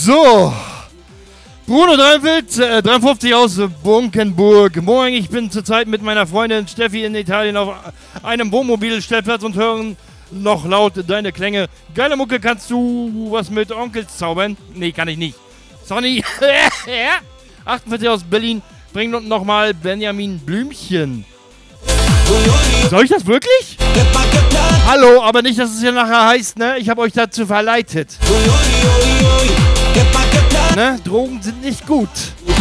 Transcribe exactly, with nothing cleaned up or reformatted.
So. Bruno Dreifeld, äh, dreiundfünfzig aus Bunkenburg. Moin, ich bin zurzeit mit meiner Freundin Steffi in Italien auf einem Wohnmobilstellplatz und hören noch laut deine Klänge. Geile Mucke, kannst du was mit Onkels zaubern? Nee, kann ich nicht. Sonny, achtundvierzig aus Berlin, bringt noch mal Benjamin Blümchen. Soll ich das wirklich? Hallo, aber nicht, dass es hier nachher heißt, ne? Ich habe euch dazu verleitet. Ne? Drogen sind nicht gut.